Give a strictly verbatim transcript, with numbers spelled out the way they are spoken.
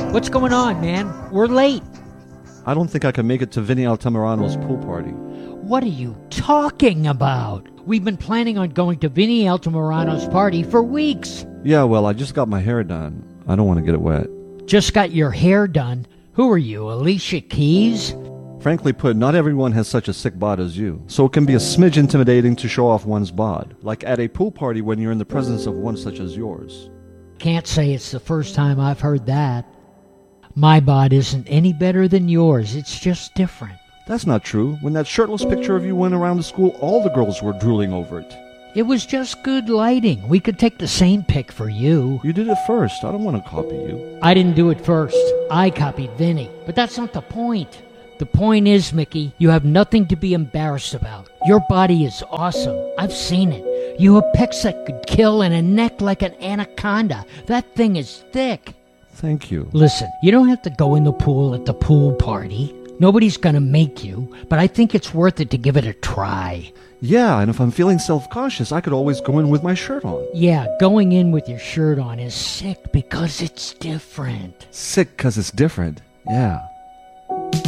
What's going on, man? We're late. I don't think I can make it to Vinny Altamirano's pool party. What are you talking about? We've been planning on going to Vinny Altamirano's party for weeks. Yeah, well, I just got my hair done. I don't want to get it wet. Just got your hair done? Who are you, Alicia Keys? Frankly put, not everyone has such a sick bod as you, so it can be a smidge intimidating to show off one's bod, like at a pool party when you're in the presence of one such as yours. Can't say it's the first time I've heard that. My bod isn't any better than yours, it's just different. That's not true. When that shirtless picture of you went around the school, all the girls were drooling over it. It was just good lighting. We could take the same pic for you. You did it first. I don't want to copy you. I didn't do it first. I copied Vinny. But that's not the point. The point is, Mickey, you have nothing to be embarrassed about. Your body is awesome. I've seen it. You have pecs that could kill and a neck like an anaconda. That thing is thick. Thank you. Listen, you don't have to go in the pool at the pool party. Nobody's gonna make you, but I think it's worth it to give it a try. Yeah, and if I'm feeling self-conscious, I could always go in with my shirt on. Yeah, going in with your shirt on is sick because it's different. Sick because it's different. Yeah.